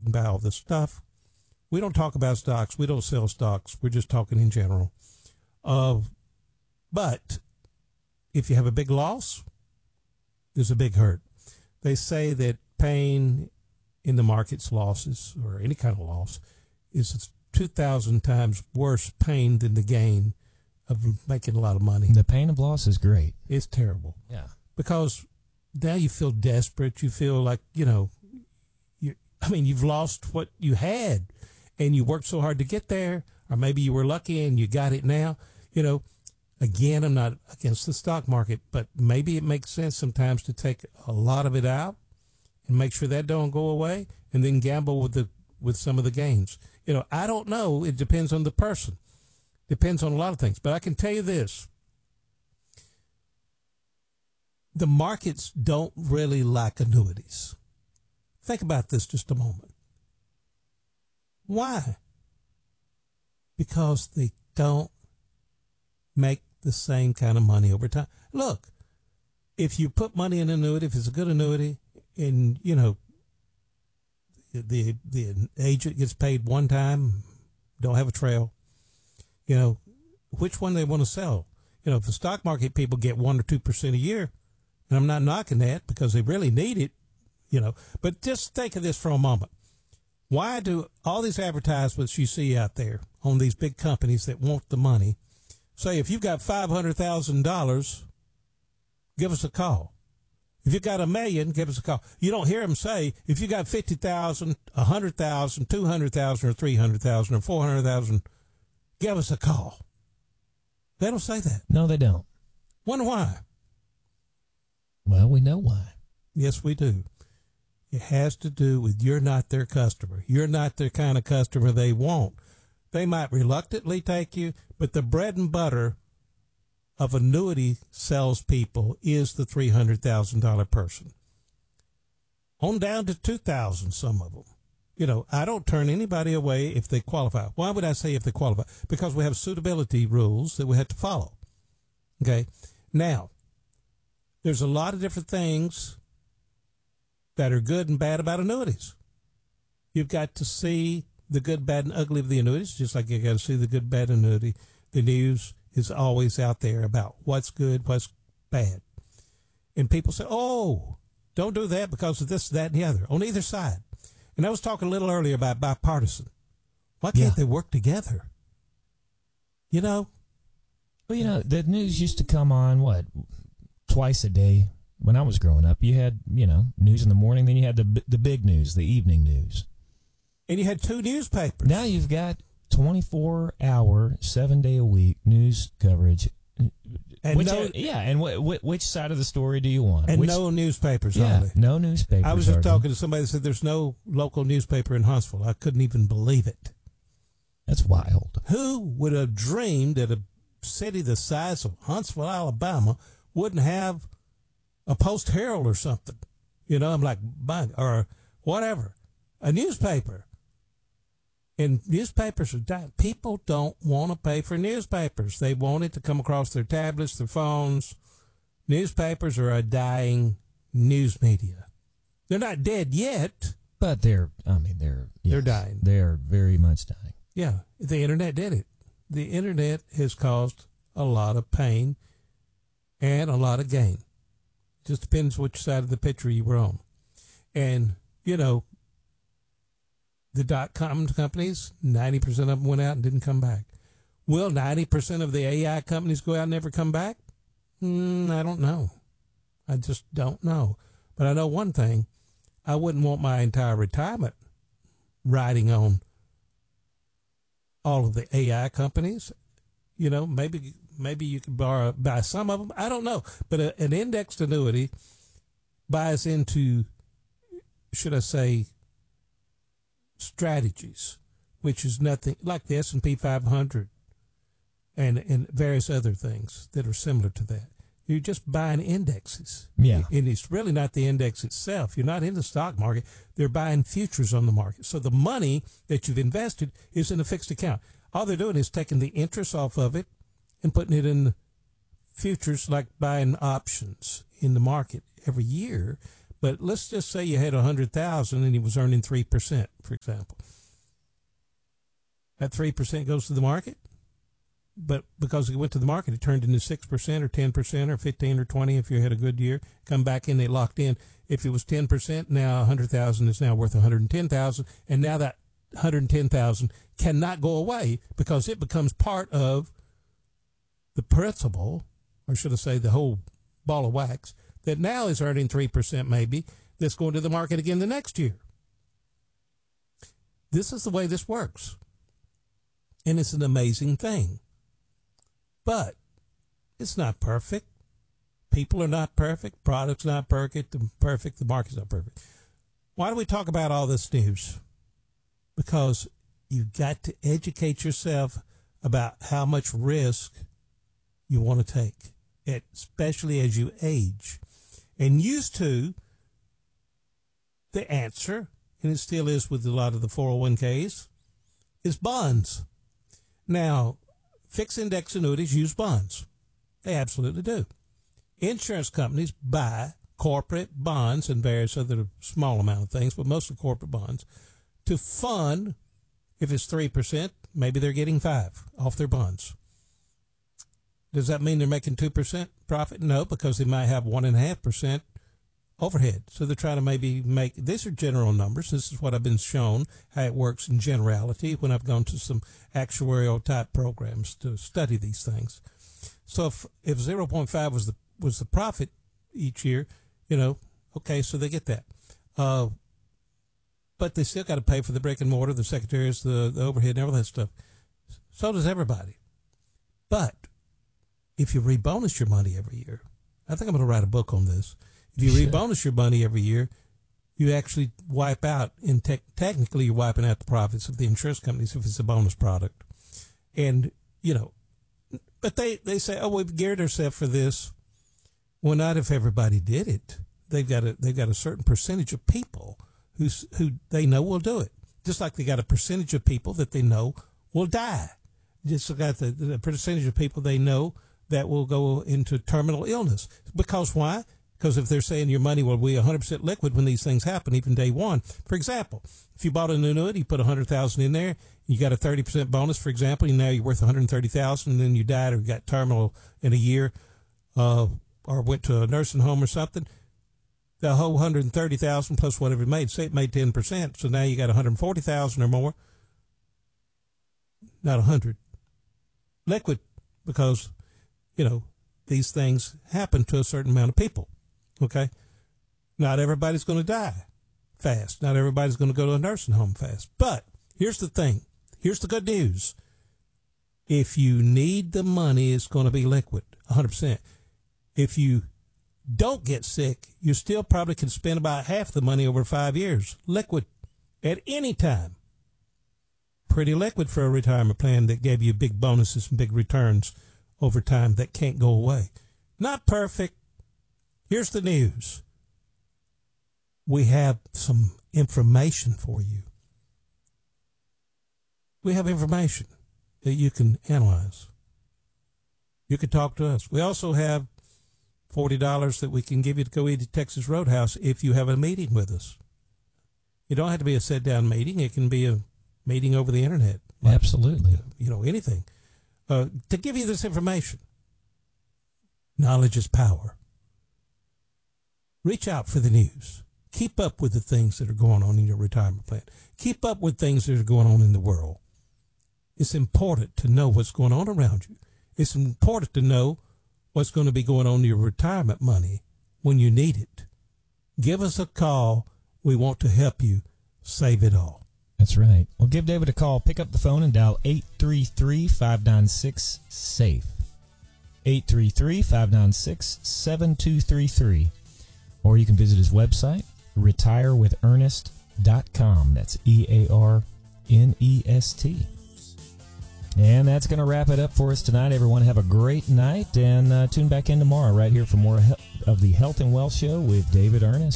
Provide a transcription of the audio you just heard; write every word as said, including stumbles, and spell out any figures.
and buy all this stuff. We don't talk about stocks. We don't sell stocks. We're just talking in general. Uh, but if you have a big loss, there's a big hurt. They say that pain in the market's losses, or any kind of loss, is two thousand times worse pain than the gain of making a lot of money. The pain of loss is great. It's terrible. Yeah. Because now you feel desperate. You feel like, you know, you. I mean, you've lost what you had, and you worked so hard to get there, or maybe you were lucky and you got it now. You know, again, I'm not against the stock market, but maybe it makes sense sometimes to take a lot of it out and make sure that don't go away, and then gamble with the with some of the gains. You know, I don't know. It depends on the person. Depends on a lot of things. But I can tell you this. The markets don't really like annuities. Think about this just a moment. Why? Because they don't make the same kind of money over time. Look, if you put money in an annuity, if it's a good annuity, and, you know, the the agent gets paid one time, don't have a trail, you know, which one they want to sell? You know, if the stock market people get one or two percent a year, and I'm not knocking that because they really need it, you know, but just think of this for a moment. Why do all these advertisements you see out there on these big companies that want the money say, if you've got five hundred thousand dollars, give us a call? If you got a million, give us a call. You don't hear them say, if you got fifty thousand, one hundred thousand, two hundred thousand, or three hundred thousand, or four hundred thousand, give us a call. They don't say that. No, they don't. Wonder why? Well, we know why. Yes, we do. It has to do with you're not their customer. You're not the kind of customer they want. They might reluctantly take you, but the bread and butter of annuity salespeople is the three hundred thousand dollars person. On down to two thousand dollars, some of them. You know, I don't turn anybody away if they qualify. Why would I say if they qualify? Because we have suitability rules that we have to follow. Okay? Now, there's a lot of different things that are good and bad about annuities. You've got to see the good, bad, and ugly of the annuities, just like you got to see the good, bad annuity. The news is always out there about what's good, what's bad. And people say, oh, don't do that because of this, that, and the other, on either side. And I was talking a little earlier about bipartisan. Why can't Yeah. they work together? You know? Well, you know, the news used to come on, what, twice a day when I was growing up. You had, you know, news in the morning, then you had the the big news, the evening news. And you had two newspapers. Now you've got twenty-four hour, seven day a week news coverage. And which, no, yeah, and wh- wh- which side of the story do you want? and which, no newspapers, yeah, hardly. no newspapers. I was just hardly. talking to somebody that said there's no local newspaper in Huntsville. I couldn't even believe it. That's wild. Who would have dreamed that a city the size of Huntsville, Alabama, wouldn't have a Post Herald or something? You know, I'm like, or whatever, a newspaper. And newspapers are dying. People don't want to pay for newspapers. They want it to come across their tablets, their phones. Newspapers are a dying news media. They're not dead yet. But they're, I mean, they're yes, They're dying. They're very much dying. Yeah, the internet did it. The internet has caused a lot of pain and a lot of gain. Just depends which side of the picture you were on. And, you know, the dot-com companies, ninety percent of them went out and didn't come back. Will ninety percent of the A I companies go out and never come back? Mm, I don't know. I just don't know. But I know one thing. I wouldn't want my entire retirement riding on all of the A I companies. You know, maybe maybe you could borrow, buy some of them. I don't know. But a, an indexed annuity buys into, should I say, strategies, which is nothing like the S and P five hundred and, and various other things that are similar to that. You're just buying indexes. Yeah. And it's really not the index itself. You're not in the stock market. They're buying futures on the market. So the money that you've invested is in a fixed account. All they're doing is taking the interest off of it and putting it in futures, like buying options in the market every year. but let's just say you had a hundred thousand and he was earning three percent, for example. That three percent goes to the market, but because it went to the market, it turned into six percent or ten percent or fifteen or twenty if you had a good year. Come back in, they locked in. If it was ten percent, now a hundred thousand is now worth a hundred and ten thousand, and now that one hundred and ten thousand cannot go away because it becomes part of the principal, or should I say the whole ball of wax, that now is earning three percent maybe, that's going to the market again the next year. This is the way this works. And it's an amazing thing. But it's not perfect. People are not perfect. Products not perfect. The perfect. The market's not perfect. Why do we talk about all this news? Because you've got to educate yourself about how much risk you want to take, especially as you age. And used to, the answer, and it still is with a lot of the four oh one k's, is bonds. Now, fixed index annuities use bonds. They absolutely do. Insurance companies buy corporate bonds and various other small amount of things, but mostly corporate bonds, to fund, if it's three percent, maybe they're getting five off their bonds. Does that mean they're making two percent profit? No, because they might have one point five percent overhead. So they're trying to maybe make, these are general numbers. This is what I've been shown, how it works in generality when I've gone to some actuarial type programs to study these things. So if, if zero point five was the, was the profit each year, you know, okay, so they get that. Uh, but they still got to pay for the brick and mortar, the secretaries, the, the overhead and all that stuff. So does everybody. But if you rebonus your money every year, I think I'm going to write a book on this. If you rebonus your money every year, you actually wipe out, and te- technically you're wiping out the profits of the insurance companies if it's a bonus product. And, you know, but they, they say, oh, we've geared ourselves for this. Well, not if everybody did it. They've got a, they've got a certain percentage of people who's, who they know will do it. Just like they got a percentage of people that they know will die. Just got the, the percentage of people they know that will go into terminal illness. Because why? Because if they're saying your money will be one hundred percent liquid when these things happen, even day one. For example, if you bought an annuity, you put one hundred thousand dollars in there, you got a thirty percent bonus, for example, and now you're worth one hundred thirty thousand dollars, and then you died or got terminal in a year, uh, or went to a nursing home or something, the whole one hundred thirty thousand dollars plus whatever it made, say it made ten percent, so now you got one hundred forty thousand dollars or more, not one hundred. Liquid, because, you know, these things happen to a certain amount of people. Okay, not everybody's going to die fast. Not everybody's going to go to a nursing home fast. But here's the thing. Here's the good news. If you need the money, it's going to be liquid, one hundred percent. If you don't get sick, you still probably can spend about half the money over five years, liquid, at any time. Pretty liquid for a retirement plan that gave you big bonuses and big returns over time that can't go away. Not perfect. Here's the news. We have some information for you. We have information that you can analyze. You can talk to us. We also have forty dollars that we can give you to go eat at Texas Roadhouse if you have a meeting with us. It don't have to be a sit-down meeting. It can be a meeting over the internet. Like, absolutely. You know, anything. Uh, to give you this information. Knowledge is power. Reach out for the news. Keep up with the things that are going on in your retirement plan. Keep up with things that are going on in the world. It's important to know what's going on around you. It's important to know what's going to be going on in your retirement money when you need it. Give us a call. We want to help you save it all. That's right. Well, give David a call. Pick up the phone and dial eight three three, five nine six, SAFE. eight three three, five nine six, seven two three three. Or you can visit his website, retire with ernest dot com. That's E A R N E S T. And that's going to wrap it up for us tonight. Everyone have a great night, and uh, tune back in tomorrow right here for more of the Health and Wealth Show with David Ernest.